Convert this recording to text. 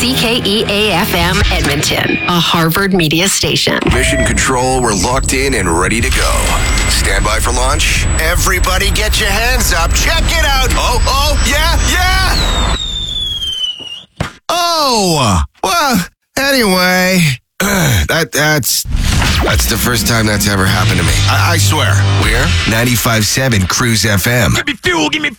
CKEA-FM Edmonton, a Harvard media station. Mission Control, we're locked in and ready to go. Stand by for launch. Everybody get your hands up. Check it out. Oh, yeah. Oh, well, anyway, that's the first time that's ever happened to me. I swear. We're 95.7 Cruise FM. Give me fuel, give me